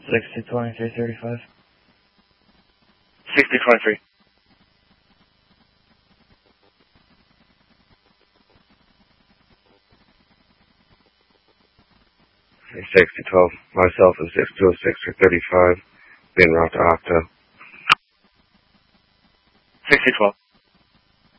602335. 6023. Hey, 6012. Myself is 6206 35. Being route to Octa. 6012.